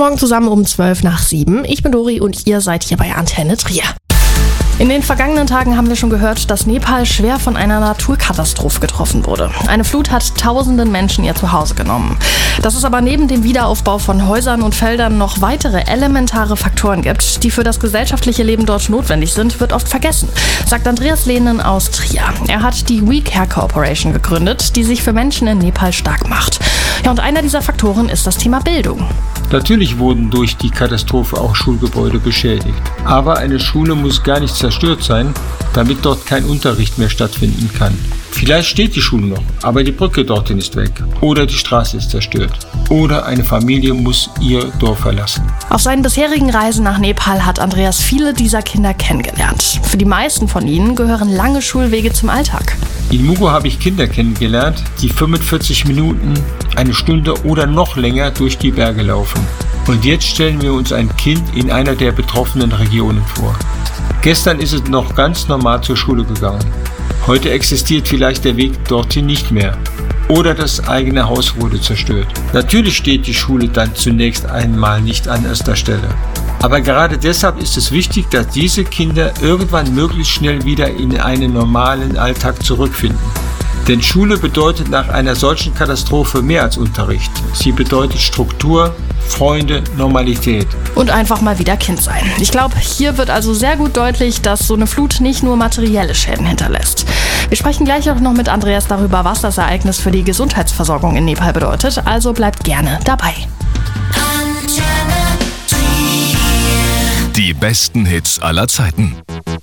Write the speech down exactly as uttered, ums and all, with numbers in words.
Morgen zusammen um zwölf nach sieben. Ich bin Dori und ihr seid hier bei Antenne Trier. In den vergangenen Tagen haben wir schon gehört, dass Nepal schwer von einer Naturkatastrophe getroffen wurde. Eine Flut hat tausenden Menschen ihr Zuhause genommen. Dass es aber neben dem Wiederaufbau von Häusern und Feldern noch weitere elementare Faktoren gibt, die für das gesellschaftliche Leben dort notwendig sind, wird oft vergessen, sagt Andreas Lehnen aus Trier. Er hat die We Care Corporation gegründet, die sich für Menschen in Nepal stark macht. Ja, und einer dieser Faktoren ist das Thema Bildung. Natürlich wurden durch die Katastrophe auch Schulgebäude beschädigt. Aber eine Schule muss gar nicht zerstört sein, damit dort kein Unterricht mehr stattfinden kann. Vielleicht steht die Schule noch, aber die Brücke dorthin ist weg. Oder die Straße ist zerstört. Oder eine Familie muss ihr Dorf verlassen. Auf seinen bisherigen Reisen nach Nepal hat Andreas viele dieser Kinder kennengelernt. Für die meisten von ihnen gehören lange Schulwege zum Alltag. In Mugo habe ich Kinder kennengelernt, die fünfundvierzig Minuten, eine Stunde oder noch länger durch die Berge laufen. Und jetzt stellen wir uns ein Kind in einer der betroffenen Regionen vor. Gestern ist es noch ganz normal zur Schule gegangen. Heute existiert vielleicht der Weg dorthin nicht mehr. Oder das eigene Haus wurde zerstört. Natürlich steht die Schule dann zunächst einmal nicht an erster Stelle. Aber gerade deshalb ist es wichtig, dass diese Kinder irgendwann möglichst schnell wieder in einen normalen Alltag zurückfinden. Denn Schule bedeutet nach einer solchen Katastrophe mehr als Unterricht. Sie bedeutet Struktur, Freunde, Normalität. Und einfach mal wieder Kind sein. Ich glaube, hier wird also sehr gut deutlich, dass so eine Flut nicht nur materielle Schäden hinterlässt. Wir sprechen gleich auch noch mit Andreas darüber, was das Ereignis für die Gesundheitsversorgung in Nepal bedeutet. Also bleibt gerne dabei. Die besten Hits aller Zeiten.